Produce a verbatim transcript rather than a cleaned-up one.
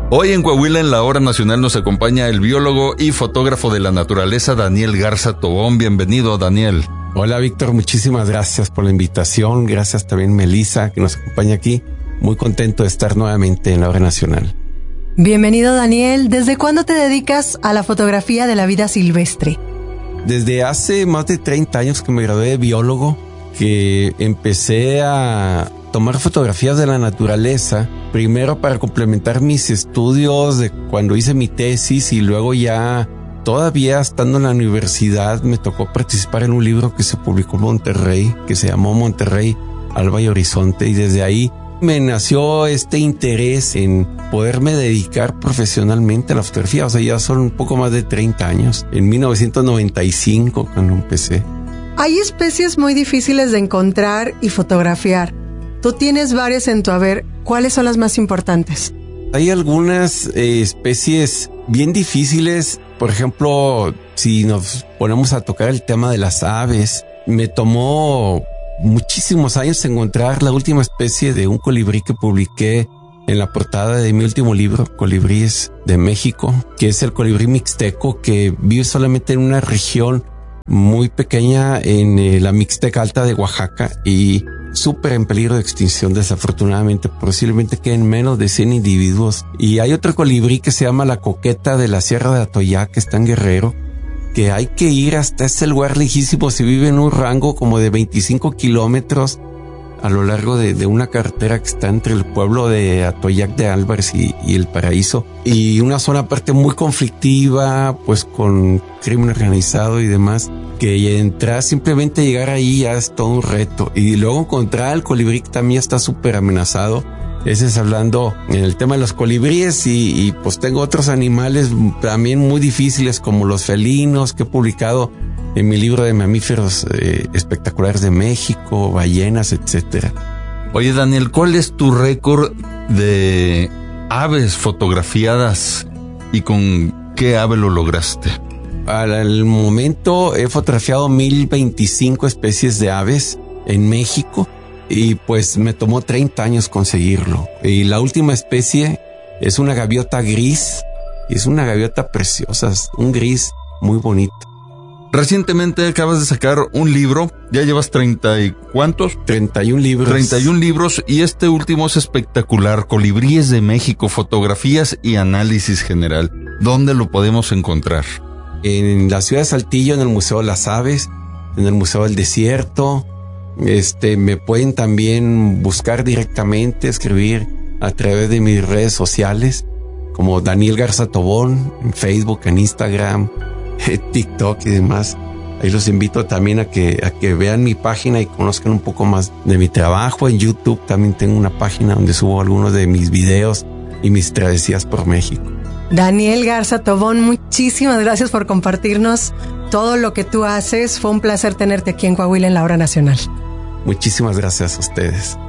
Hoy en Coahuila, en la Hora Nacional, nos acompaña el biólogo y fotógrafo de la naturaleza, Daniel Garza Tobón. Bienvenido, Daniel. Hola, Víctor. Muchísimas gracias por la invitación. Gracias también, Melissa, que nos acompaña aquí. Muy contento de estar nuevamente en la Hora Nacional. Bienvenido, Daniel. ¿Desde cuándo te dedicas a la fotografía de la vida silvestre? Desde hace más de treinta años que me gradué de biólogo, que empecé a tomar fotografías de la naturaleza, primero para complementar mis estudios de cuando hice mi tesis, y luego ya todavía estando en la universidad me tocó participar en un libro que se publicó en Monterrey, que se llamó Monterrey, Alba y Horizonte, y desde ahí me nació este interés en poderme dedicar profesionalmente a la fotografía. O sea, ya son un poco más de treinta años, en mil novecientos noventa y cinco cuando empecé. Hay especies muy difíciles de encontrar y fotografiar. Tú tienes varias en tu haber. ¿Cuáles son las más importantes? Hay algunas eh, especies bien difíciles. Por ejemplo, si nos ponemos a tocar el tema de las aves, me tomó muchísimos años encontrar la última especie de un colibrí que publiqué en la portada de mi último libro, Colibríes de México, que es el colibrí mixteco, que vive solamente en una región muy pequeña en eh, la Mixteca Alta de Oaxaca y súper en peligro de extinción, desafortunadamente. Posiblemente queden menos de cien individuos. Y hay otro colibrí que se llama la coqueta de la Sierra de Atoyac, que está en Guerrero, que hay que ir hasta ese lugar lejísimo. Se vive en un rango como de veinticinco kilómetros a lo largo de, de una carretera que está entre el pueblo de Atoyac de Álvarez y, y El Paraíso, y una zona aparte muy conflictiva, pues con crimen organizado y demás, que entrar, simplemente llegar ahí ya es todo un reto. Y luego encontrar al colibrí, que también está súper amenazado. Ese es hablando en el tema de los colibríes, y, y pues tengo otros animales también muy difíciles como los felinos, que he publicado en mi libro de mamíferos eh, espectaculares de México, ballenas, etcétera. Oye, Daniel, ¿cuál es tu récord de aves fotografiadas y con qué ave lo lograste? Al momento he fotografiado mil veinticinco especies de aves en México, y pues me tomó treinta años conseguirlo. Y la última especie es una gaviota gris, y es una gaviota preciosa, un gris muy bonito. Recientemente acabas de sacar un libro, ya llevas treinta y ¿cuántos? treinta y un libros. treinta y un libros, y este último es espectacular, Colibríes de México, fotografías y análisis general. ¿Dónde lo podemos encontrar? En la ciudad de Saltillo, en el Museo de las Aves, en el Museo del Desierto. Este, me pueden también buscar directamente, escribir a través de mis redes sociales, como Daniel Garza Tobón, en Facebook, en Instagram, TikTok y demás. Ahí los invito también a que, a que vean mi página y conozcan un poco más de mi trabajo. En YouTube también tengo una página donde subo algunos de mis videos y mis travesías por México. Daniel Garza Tobón, muchísimas gracias por compartirnos todo lo que tú haces. Fue un placer tenerte aquí en Coahuila en la Hora Nacional. Muchísimas gracias a ustedes.